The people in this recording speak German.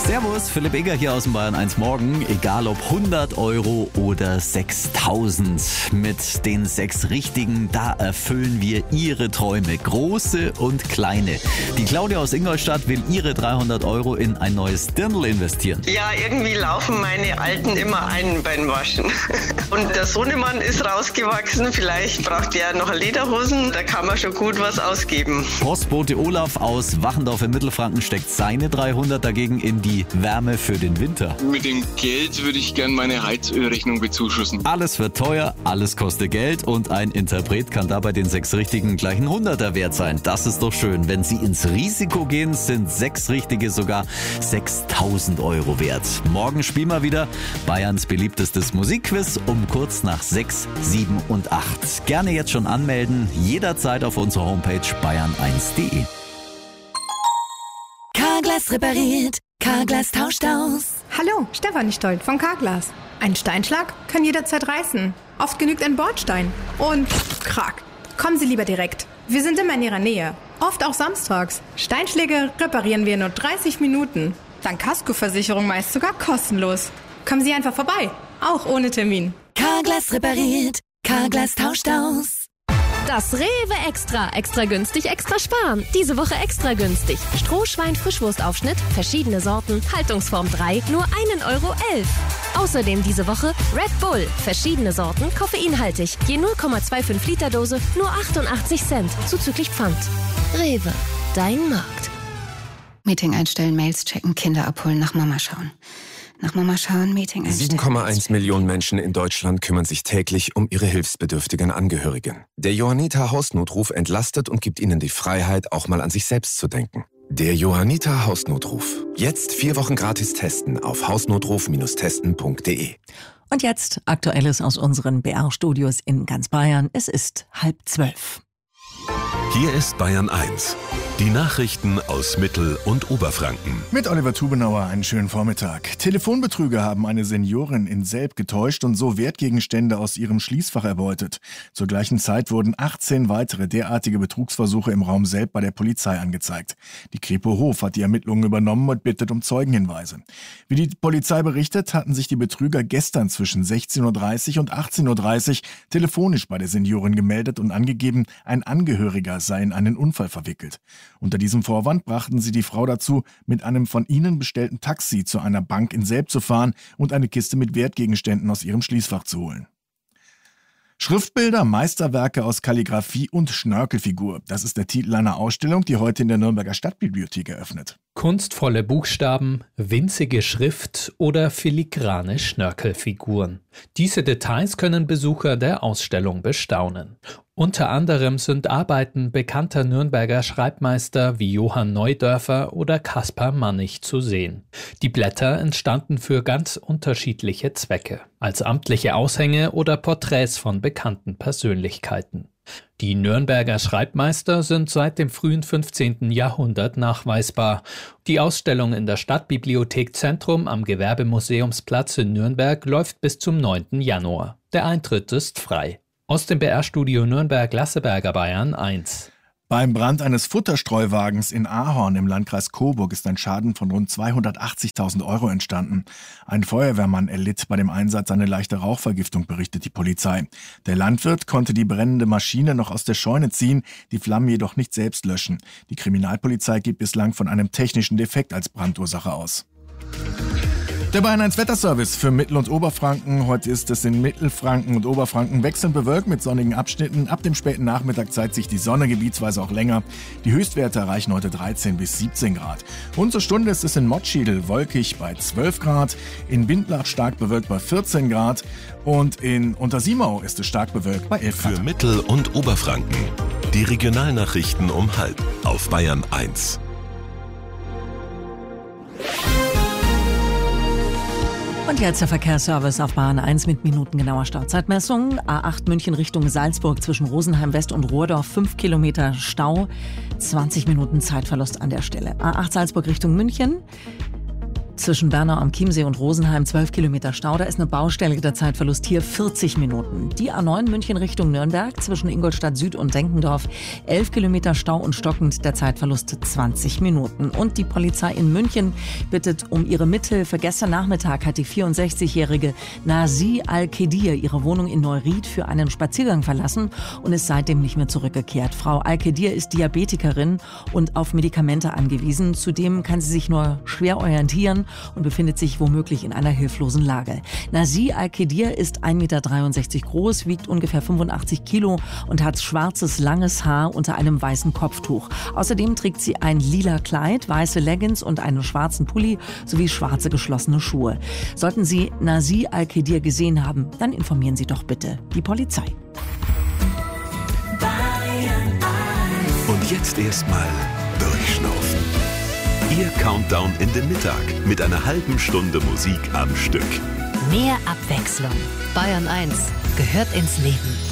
Servus, Philipp Eger hier aus dem Bayern 1 Morgen. Egal ob 100 Euro oder 6.000. Mit den 6 Richtigen, da erfüllen wir Ihre Träume. Große und kleine. Die Claudia aus Ingolstadt will ihre 300 Euro in ein neues Dirndl investieren. Ja, irgendwie laufen meine Alten immer ein beim Waschen. Und der Sohnemann ist rausgewachsen. Vielleicht braucht er noch Lederhosen. Da kann man schon gut was ausgeben. Postbote Olaf aus Wachendorf in Mittelfranken steckt seine 300 dagegen in die Wärme für den Winter. Mit dem Geld würde ich gerne meine Heizölrechnung bezuschussen. Alles wird teuer, alles kostet Geld und ein Interpret kann dabei den 6 Richtigen gleich ein 100er wert sein. Das ist doch schön. Wenn Sie ins Risiko gehen, sind 6 Richtige sogar 6.000 Euro wert. Morgen spielen wir wieder Bayerns beliebtestes Musikquiz um kurz nach 6, 7 und 8. Gerne jetzt schon anmelden, jederzeit auf unserer Homepage bayern1.de. Carglass repariert, Carglass tauscht aus. Hallo, Stefanie Stolt von Carglass. Ein Steinschlag kann jederzeit reißen. Oft genügt ein Bordstein. Und krack. Kommen Sie lieber direkt. Wir sind immer in Ihrer Nähe. Oft auch samstags. Steinschläge reparieren wir in nur 30 Minuten. Dank Kaskoversicherung meist sogar kostenlos. Kommen Sie einfach vorbei. Auch ohne Termin. Carglass repariert, Carglass tauscht aus. Das Rewe Extra. Extra günstig, extra sparen. Diese Woche extra günstig. Strohschwein-Frischwurstaufschnitt, verschiedene Sorten, Haltungsform 3, nur 1,11 €. Außerdem diese Woche Red Bull, verschiedene Sorten, koffeinhaltig. Je 0,25 Liter Dose, nur 88 Cent, zuzüglich Pfand. Rewe, dein Markt. Meeting einstellen, Mails checken, Kinder abholen, nach Mama schauen. Nach Mama schauen, Meeting einstellen. 7,1 Millionen Menschen in Deutschland kümmern sich täglich um ihre hilfsbedürftigen Angehörigen. Der Johanniter Hausnotruf entlastet und gibt ihnen die Freiheit, auch mal an sich selbst zu denken. Der Johanniter Hausnotruf. Jetzt 4 Wochen gratis testen auf hausnotruf-testen.de. Und jetzt Aktuelles aus unseren BR-Studios in ganz Bayern. Es ist 11:30. Hier ist Bayern 1. Die Nachrichten aus Mittel- und Oberfranken. Mit Oliver Tubenauer einen schönen Vormittag. Telefonbetrüger haben eine Seniorin in Selb getäuscht und so Wertgegenstände aus ihrem Schließfach erbeutet. Zur gleichen Zeit wurden 18 weitere derartige Betrugsversuche im Raum Selb bei der Polizei angezeigt. Die Kripo Hof hat die Ermittlungen übernommen und bittet um Zeugenhinweise. Wie die Polizei berichtet, hatten sich die Betrüger gestern zwischen 16:30 und 18:30 telefonisch bei der Seniorin gemeldet und angegeben, ein Angehöriger sei in einen Unfall verwickelt. Unter diesem Vorwand brachten sie die Frau dazu, mit einem von ihnen bestellten Taxi zu einer Bank in Selb zu fahren und eine Kiste mit Wertgegenständen aus ihrem Schließfach zu holen. Schriftbilder, Meisterwerke aus Kalligraphie und Schnörkelfigur. Das ist der Titel einer Ausstellung, die heute in der Nürnberger Stadtbibliothek eröffnet. Kunstvolle Buchstaben, winzige Schrift oder filigrane Schnörkelfiguren. Diese Details können Besucher der Ausstellung bestaunen. Unter anderem sind Arbeiten bekannter Nürnberger Schreibmeister wie Johann Neudörfer oder Caspar Mannig zu sehen. Die Blätter entstanden für ganz unterschiedliche Zwecke, als amtliche Aushänge oder Porträts von bekannten Persönlichkeiten. Die Nürnberger Schreibmeister sind seit dem frühen 15. Jahrhundert nachweisbar. Die Ausstellung in der Stadtbibliothek Zentrum am Gewerbemuseumsplatz in Nürnberg läuft bis zum 9. Januar. Der Eintritt ist frei. Aus dem BR-Studio Nürnberg-Lasseberger, Bayern 1. Beim Brand eines Futterstreuwagens in Ahorn im Landkreis Coburg ist ein Schaden von rund 280.000 € entstanden. Ein Feuerwehrmann erlitt bei dem Einsatz eine leichte Rauchvergiftung, berichtet die Polizei. Der Landwirt konnte die brennende Maschine noch aus der Scheune ziehen, die Flammen jedoch nicht selbst löschen. Die Kriminalpolizei geht bislang von einem technischen Defekt als Brandursache aus. Der Bayern 1 Wetterservice für Mittel- und Oberfranken. Heute ist es in Mittelfranken und Oberfranken wechselnd bewölkt mit sonnigen Abschnitten. Ab dem späten Nachmittag zeigt sich die Sonne gebietsweise auch länger. Die Höchstwerte erreichen heute 13 bis 17 Grad. Rund zur Stunde ist es in Mottschiedl wolkig bei 12 Grad, in Bindlach stark bewölkt bei 14 Grad und in Untersiemau ist es stark bewölkt bei 11 Grad. Für Mittel- und Oberfranken. Die Regionalnachrichten um 12:30 auf Bayern 1. Und jetzt der Verkehrsservice auf Bahn 1 mit minutengenauer Stauzeitmessung. A8 München Richtung Salzburg zwischen Rosenheim West und Rohrdorf 5 Kilometer Stau, 20 Minuten Zeitverlust an der Stelle. A8 Salzburg Richtung München. Zwischen Bernau am Chiemsee und Rosenheim 12 Kilometer Stau. Da ist eine Baustelle, der Zeitverlust hier 40 Minuten. Die A9 München Richtung Nürnberg zwischen Ingolstadt Süd und Denkendorf 11 Kilometer Stau und stockend, der Zeitverlust 20 Minuten. Und die Polizei in München bittet um ihre Mithilfe. Gestern Nachmittag hat die 64-jährige Nazi Al-Kedir ihre Wohnung in Neuried für einen Spaziergang verlassen und ist seitdem nicht mehr zurückgekehrt. Frau Al-Kedir ist Diabetikerin und auf Medikamente angewiesen. Zudem kann sie sich nur schwer orientieren und befindet sich womöglich in einer hilflosen Lage. Nazi Al-Kedir ist 1,63 Meter groß, wiegt ungefähr 85 Kilo und hat schwarzes, langes Haar unter einem weißen Kopftuch. Außerdem trägt sie ein lila Kleid, weiße Leggings und einen schwarzen Pulli sowie schwarze geschlossene Schuhe. Sollten Sie Nazi Al-Kedir gesehen haben, dann informieren Sie doch bitte die Polizei. Und jetzt erstmal durchschnaufen. Ihr Countdown in den Mittag mit einer halben Stunde Musik am Stück. Mehr Abwechslung. Bayern 1 gehört ins Leben.